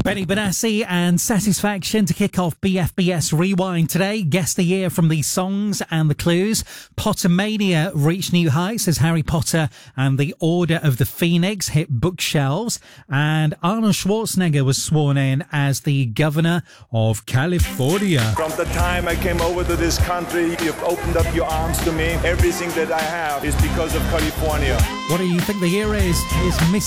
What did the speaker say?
Benny Benassi and Satisfaction to kick off BFBS Rewind today. Guess the year from the songs and the clues. Pottermania reached new heights as Harry Potter and the Order of the Phoenix hit bookshelves. And Arnold Schwarzenegger was sworn in as the governor of California. From the time I came over to this country, you've opened up your arms to me. Everything that I have is because of California. What do you think the year is? Is Miss